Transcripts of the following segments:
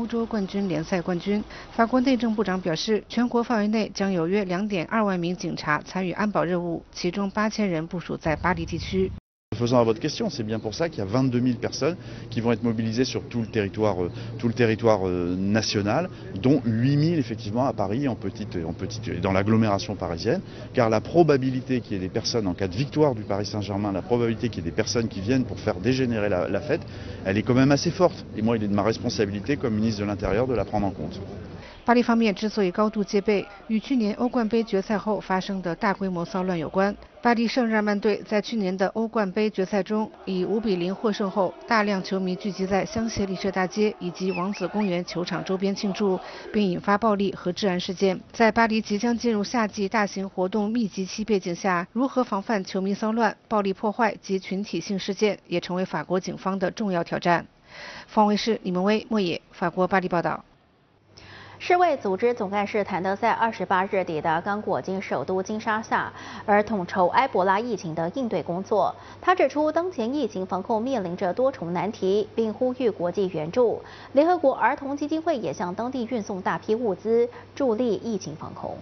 欧洲冠军联赛冠军。法国内政部长表示，全国范围内将有约2.2万名警察参与安保任务，其中8000人部署在巴黎地区。 Faisant à votre question, c'est bien pour ça qu'il y a 22 000 personnes qui vont être mobilisées sur tout le territoire national, dont 8 000 effectivement à Paris, dans l'agglomération parisienne, car la probabilité qu'il y ait des personnes, en cas de victoire du Paris Saint-Germain, la probabilité qu'il y ait des personnes qui viennent pour faire dégénérer la fête, elle est quand même assez forte. Et moi, il est de ma responsabilité comme ministre de l'Intérieur de la prendre en compte. 巴黎方面之所以高度戒备，与去年欧冠杯决赛后发生的大规模骚乱有关。巴黎圣日耳曼队在去年的欧冠杯决赛中以5-0获胜后，大量球迷聚集在香榭丽舍大街以及王子公园球场周边庆祝，并引发暴力和治安事件。在巴黎即将进入夏季大型活动密集期背景下，如何防范球迷骚乱、暴力破坏及群体性事件，也成为法国警方的重要挑战。方卫视李文威、莫野，法国巴黎报道。 世卫组织总干事谭德赛28日抵达刚果金首都金沙萨，而统筹埃博拉疫情的应对工作。他指出，当前疫情防控面临着多重难题，并呼吁国际援助。联合国儿童基金会也向当地运送大批物资，助力疫情防控。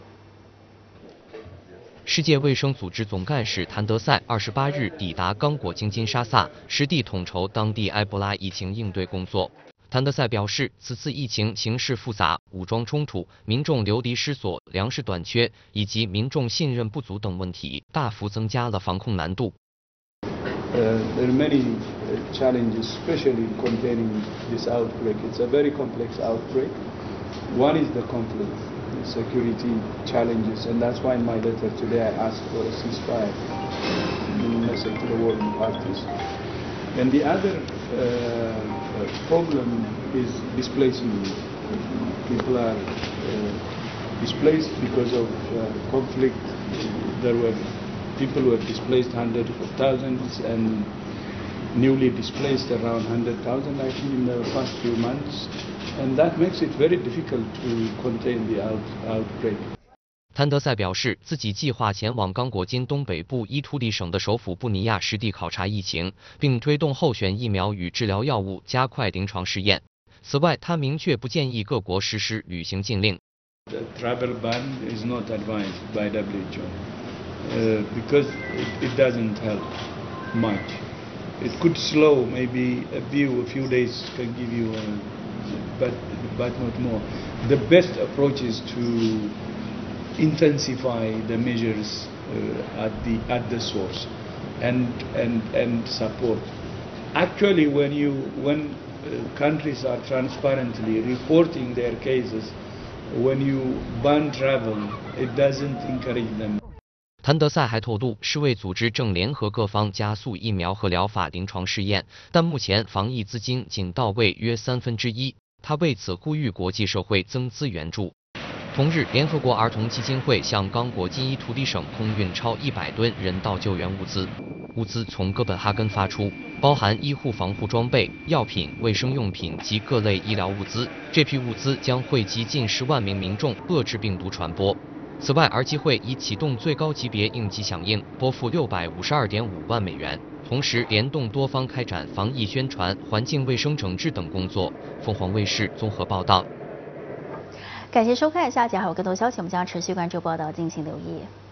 世界卫生组织总干事谭德赛28日抵达刚果金金沙萨，实地统筹当地埃博拉疫情应对工作。 谭德赛表示，此次疫情形势复杂，武装冲突、民众流离失所、粮食短缺以及民众信任不足等问题，大幅增加了防控难度。 There are many challenges, especially containing this outbreak. It's a very complex outbreak. One is the conflict, the security challenges, and that's why in my letter today I asked for a ceasefire, giving a message to the warring parties. And the other problem is displacement. People are displaced because of conflict. There were people who were displaced hundreds of thousands and newly displaced around 100,000, I think, in the past few months. And that makes it very difficult to contain the outbreak. 谭德赛表示，自己计划前往刚果金东北部伊图里省的首府布尼亚实地考察疫情，并推动候选疫苗与治疗药物加快临床试验。此外，他明确不建议各国实施旅行禁令。 The travel ban is not advised by WHO because it doesn't help much. It could slow maybe a few days can give you, but not more. The best approach is to intensify the measures at the source and support. Actually, when countries are transparently reporting their cases, when you ban travel, it doesn't encourage them. 谭德赛还透露，世卫组织正联合各方加速疫苗和疗法临床试验，但目前防疫资金仅到位约1/3。他为此呼吁国际社会增资援助。 同日，联合国儿童基金会向刚果金伊图里省空运超100吨人道救援物资。物资从哥本哈根发出，包含医护防护装备、药品、卫生用品及各类医疗物资。这批物资将惠及近10万名民众，遏制病毒传播。此外，儿基会已启动最高级别应急响应，拨付652.5万美元，同时联动多方开展防疫宣传、环境卫生整治等工作。凤凰卫视综合报道。 感谢收看，下集还有更多消息，我们将持续关注报道，敬请留意。